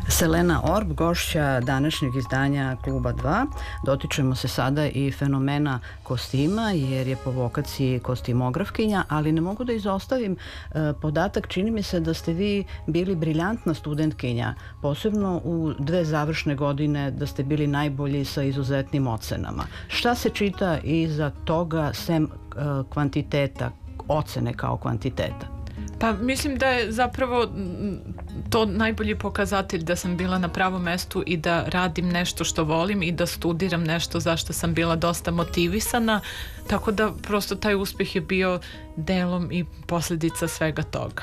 Selena Orb, gošća današnjeg izdanja Kluba 2. Dotičemo se sada i fenomena kostima, jer je po vokaciji kostimografkinja, ali ne mogu da izostavim podatak. Čini mi se da ste vi bili briljantna studentkinja, posebno u 2 završne godine, da ste bili najbolji sa izuzetnim ocenama. Šta se čita iza toga, sem kvantiteta, ocene kao kvantiteta? Pa mislim da je zapravo to najbolji pokazatelj da sam bila na pravom mestu i da radim nešto što volim i da studiram nešto za što sam bila dosta motivisana, tako da prosto taj uspjeh je bio delom i posljedica svega toga.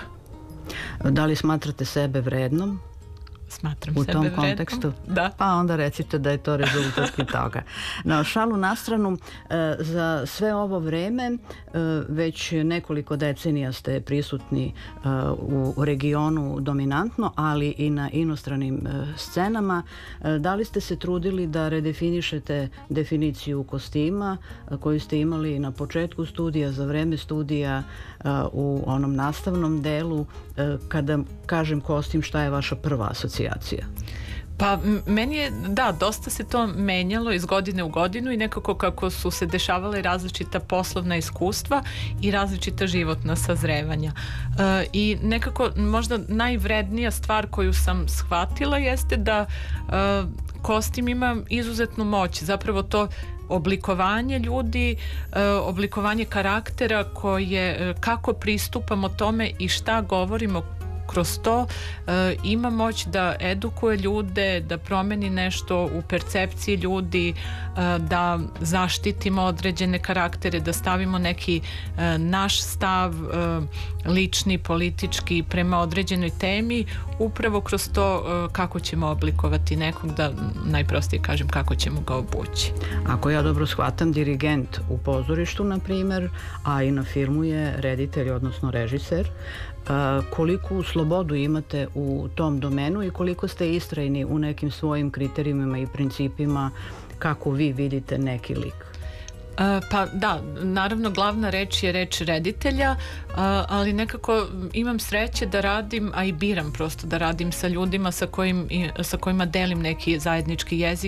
Da li smatrate sebe vrednom? Smatram u sebe tom vrednom. kontekstu? Da. Pa onda recite da je to rezultat i toga. No, šalu na stranu, za sve ovo vreme već nekoliko decenija ste prisutni u regionu dominantno, ali i na inostranim scenama. Da li ste se trudili da redefinišete definiciju kostima koju ste imali na početku studija, za vreme studija, u onom nastavnom delu? Kada kažem kostim, šta je vaša prva asocijacija? Pa meni je, da, dosta se to menjalo iz godine u godinu i nekako kako su se dešavale različita poslovna iskustva i različita životna sazrevanja. I nekako možda najvrednija stvar koju sam shvatila jeste da kostim ima izuzetnu moć. Zapravo to oblikovanje ljudi, oblikovanje karaktera, kako pristupamo tome i šta govorimo kroz to, ima moć da edukuje ljude, da promeni nešto u percepciji ljudi, da zaštitimo određene karaktere, da stavimo neki naš stav, lični, politički, prema određenoj temi, upravo kroz to kako ćemo oblikovati nekog, da najprostije kažem kako ćemo ga obući. Ako ja dobro shvatam, dirigent u pozorištu, na primjer, a i na filmu je reditelj, odnosno režiser. Koliku slobodu imate u tom domenu i koliko ste istrajni u nekim svojim kriterijumima i principima kako vi vidite neki lik? Pa da, naravno glavna reč je reč reditelja, ali nekako imam sreće da radim, a i biram prosto da radim sa ljudima sa kojima delim neki zajednički jezik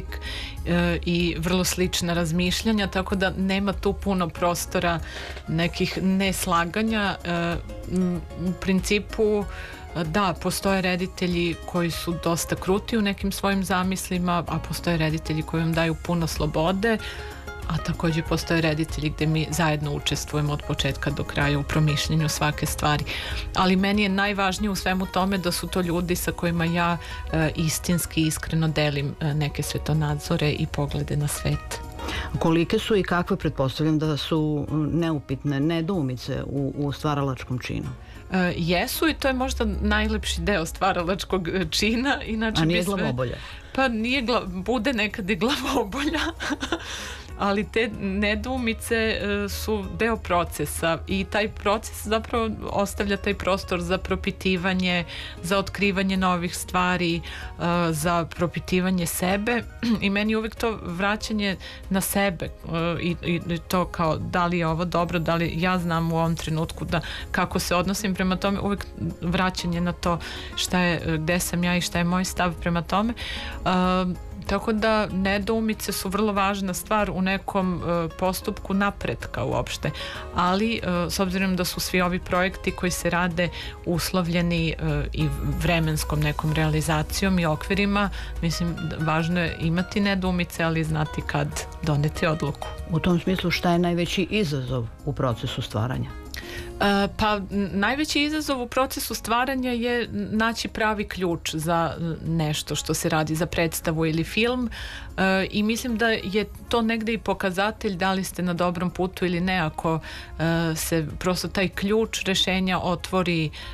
i vrlo slična razmišljanja, tako da nema tu puno prostora nekih neslaganja. U principu da, postoje reditelji koji su dosta kruti u nekim svojim zamislima, a postoje reditelji koji vam daju puno slobode, a također postoje reditelji gdje mi zajedno učestvujemo od početka do kraja u promišljenju svake stvari. Ali meni je najvažnije u svemu tome da su to ljudi sa kojima ja istinski, iskreno delim neke svetonadzore i poglede na svet. Kolike su i kakve, pretpostavljam da su neupitne nedoumice u stvaralačkom činu? Jesu, i to je možda najlepši deo stvaralačkog čina. Inače, a nije glavobolja? Pa nije, bude nekad i glavobolja, ali te nedoumice su deo procesa i taj proces zapravo ostavlja taj prostor za propitivanje, za otkrivanje novih stvari, za propitivanje sebe, i meni uvijek to vraćanje na sebe i to kao da li je ovo dobro, da li ja znam u ovom trenutku kako se odnosim prema tome, uvijek vraćanje na to gde sam ja i šta je moj stav prema tome. Tako da nedoumice su vrlo važna stvar u nekom postupku napretka uopšte, ali s obzirom da su svi ovi projekti koji se rade uslovljeni i vremenskom nekom realizacijom i okvirima, mislim važno je imati nedoumice, ali znati kad doneti odluku. U tom smislu, šta je najveći izazov u procesu stvaranja? Pa najveći izazov u procesu stvaranja je naći pravi ključ za nešto što se radi, za predstavu ili film, i mislim da je to negde i pokazatelj da li ste na dobrom putu ili ne, ako se prosto taj ključ rešenja otvori